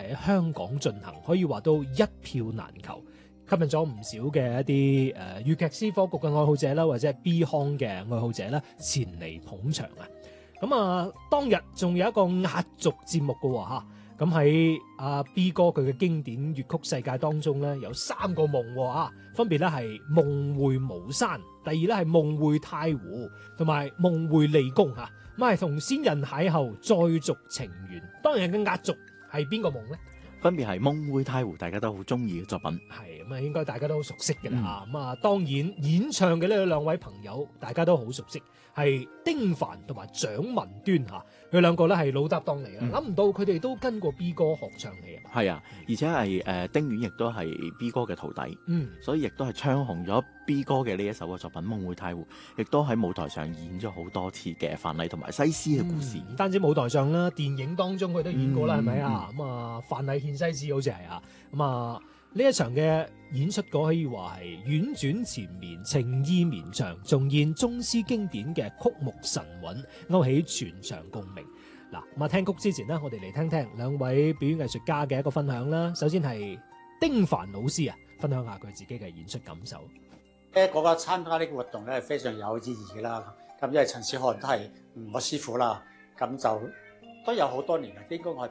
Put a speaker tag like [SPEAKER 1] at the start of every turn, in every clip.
[SPEAKER 1] 喺香港進行，可以話都一票難求，吸引咗唔少嘅一啲粵劇師科局嘅愛好者啦，或者係 B 腔嘅愛好者啦，前嚟捧場啊！咁啊，當日仲有一個壓軸節目嘅喎嚇。咁喺阿 B 哥佢嘅經典粵曲世界當中咧，有三個夢喎，分別咧係夢回巫山，第二咧係夢回太湖，同埋夢回離宮嚇。咁係同先人邂逅，再續情緣。當日嘅壓軸係邊個夢咧？
[SPEAKER 2] 分別係夢回太湖，大家都好中意嘅作品。係
[SPEAKER 1] 咁啊，應該大家都好熟悉嘅啦。咁啊，當然演唱嘅呢兩位朋友，大家都好熟悉，係丁凡同埋蔣文端嚇。佢兩個咧係老搭檔嚟嘅，諗唔到佢哋都跟過 B 哥學唱戲啊！
[SPEAKER 2] 係啊，而且係丁婉亦都係 B 哥嘅徒弟，所以亦都係唱紅咗 B 哥嘅呢一首嘅作品《夢回太湖》，亦都喺舞台上演咗好多次嘅范蠡同埋西施嘅故事。
[SPEAKER 1] 唔單止舞台上啦，電影當中佢都演過啦，係咪啊？咁啊，范蠡獻西施好似係啊，咁啊呢一場嘅演出可以話係婉轉纏綿、情意綿長，重現宗師經典嘅曲目神韻，勾起全場共鳴。嗱，咁啊聽曲之前呢，我哋嚟聽聽兩位表演藝術家嘅一個分享啦。首先係丁凡老師啊，分享下佢自己嘅演出感受。
[SPEAKER 3] 嗰個參加呢個活動咧係非常有意義嘅啦。咁因為陳小漢都係我師傅啦，咁就都有好多年啦，應該我係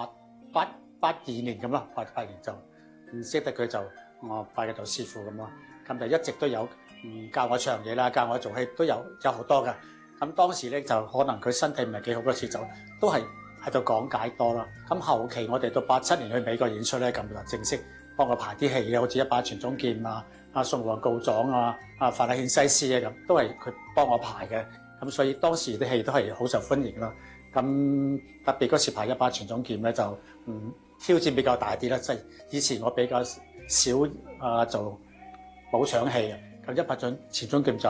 [SPEAKER 3] 82年咁啦，88年就唔識得佢就我拜佢做師傅咁咯。咁就一直都有教我唱嘢啦，教我做戲都有好多嘅。咁當時咧就可能佢身體唔係幾好嗰時，就都係喺度講解多啦。咁後期我哋到87年去美國演出咧，咁就正式幫我排啲戲嘅，好似一把傳宗劍啊、宋王告狀啊、范蠡獻西施啊咁，都係佢幫我排嘅。咁所以當時啲戲都係好受歡迎啦。咁特別嗰時排一把傳宗劍咧，就挑戰比較大啲啦。即係以前我比較少做武場戲啊，咁一把傳宗劍就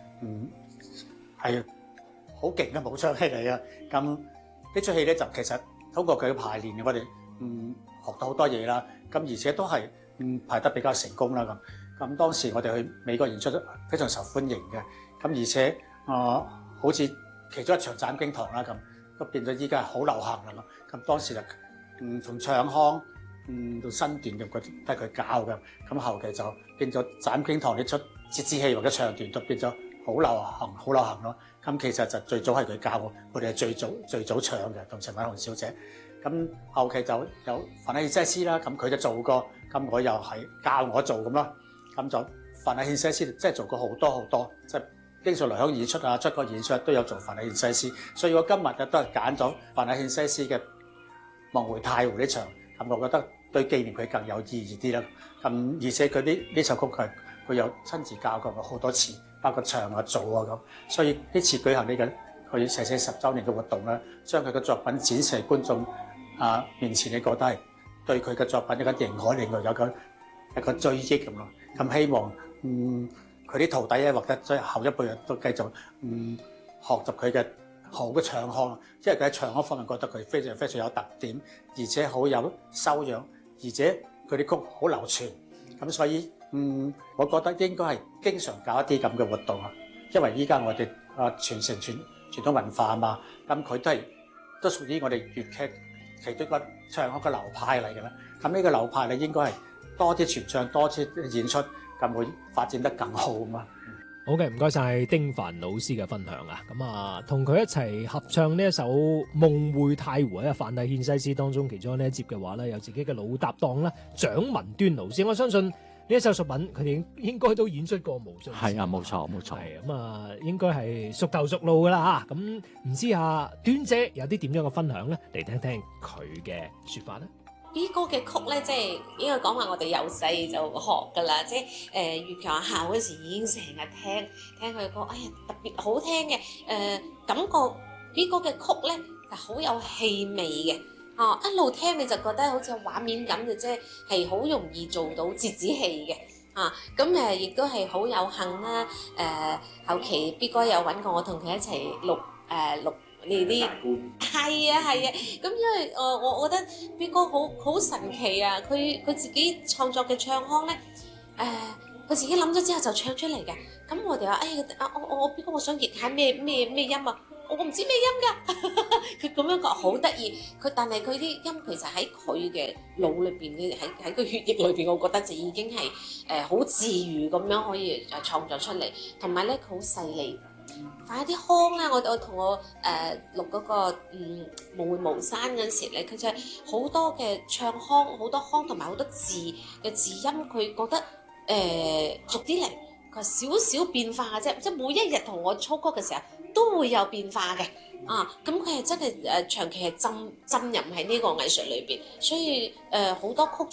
[SPEAKER 3] 係好勁嘅武場戲嚟嘅。咁呢出戲咧就其實通過佢嘅排練，我哋學到好多嘢啦。咁而且都係排得比較成功啦。咁當時我哋去美國演出都非常受歡迎嘅。咁而且好似其中一場斬經堂啦，咁都變咗依家係好流行啦。咁當時就從唱腔到身段咁，佢都係佢教嘅。咁後期就變咗斬經堂呢出折子戲或者唱段都變咗好流行咯。咁其實就最早係佢教我哋係最早唱嘅，同陳偉雄小姐。咁後期就有范蠡獻西施啦，咁佢就做過，咁我又係教我做咁咯。咁就范蠡獻西施即係做過好多，即係經常嚟香港演出啊，出國演出都有做范蠡獻西施。所以我今日都係揀咗范蠡獻西施嘅夢回太湖呢場，咁我覺得對紀念佢更有意義啲啦。咁而且佢呢首曲佢有親自教過我好多次，包括唱啊做啊咁。所以呢次舉行呢個佢逝世10週年嘅活動咧，將佢嘅作品展示喺觀眾面前，你覺得係對佢嘅作品一個認可，另外有一個追憶咁咯。咁希望佢啲徒弟咧，或者即係後一輩人都繼續學習佢嘅好嘅唱腔，因為佢喺唱腔方面覺得佢非常非常有特點，而且好有修養，而且佢啲曲好流傳。咁所以我覺得應該係經常搞一啲咁嘅活動啊，因為依家我哋傳承傳統文化啊嘛，咁佢都屬於我哋粵劇其中一個唱腔嘅流派嚟嘅啦。咁呢個流派咧應該係多啲傳唱，多啲演出，咁會發展得更好啊嘛。
[SPEAKER 1] 好嘅，唔該晒丁凡老師嘅分享啊。咁啊，同佢一齊合唱呢一首《夢回太湖》喺范蠡獻西施當中，其中呢一節嘅話咧，有自己嘅老搭檔啦，蔣文端老師。我相信呢一首作品，佢哋應該都演出過無數次。
[SPEAKER 2] 係啊，冇錯。
[SPEAKER 1] 係咁啊，應該係熟頭熟路噶啦嚇。咁唔知啊，端姐有啲點樣嘅分享咧？嚟聽聽佢嘅説法咧。
[SPEAKER 4] B 哥嘅曲咧，即係應該講話我哋由細就學㗎啦，即係粵劇學校嗰時已經成日聽佢歌，哎呀特別好聽嘅，感覺 B 哥嘅曲咧係好有氣味嘅，一路聽你就覺得好似有畫面咁嘅，即係好容易做到折子戲嘅，咁亦都係好有幸啦，後期 B 哥有揾過我同佢一齊錄呢啲係啊，咁因為我覺得 B 哥好神奇啊！佢自己創作嘅唱腔咧，佢自己諗咗之後就唱出嚟嘅。咁我哋話我 B 哥我想譯下咩音啊？ 我唔知咩音㗎，佢咁樣講好得意。但係佢啲音其實喺佢嘅腦裏邊嘅，喺佢血液裏邊，我覺得就已經係好自如咁樣可以創作出嚟。同埋咧，佢好細膩。反而啲腔咧，我同我錄嗰個無會無山嗰陣時咧，佢就係好多嘅唱腔，好多腔同埋好多字嘅字音，佢覺得逐啲嚟，佢話少少變化嘅啫，即係每一日同我操曲嘅時候都會有變化嘅啊！咁佢係真係長期係浸淫喺呢個藝術裏邊，所以好多曲